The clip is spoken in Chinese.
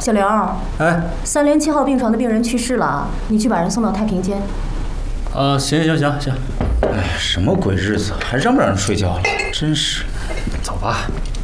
小刘， 哎 307号病床的病人去世了，你去把人送到太平间。 行。哎，什么鬼日子，还让不让人睡觉了？真是， 走吧。